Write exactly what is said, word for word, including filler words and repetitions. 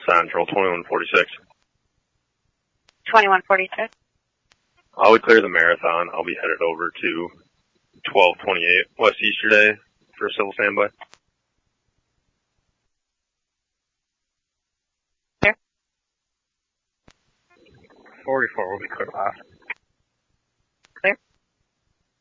Central, twenty-one forty-six. twenty-one forty-six. I would clear the marathon. I'll be headed over to twelve twenty-eight West Easter Day for a civil standby. Here. forty-four will be clear last.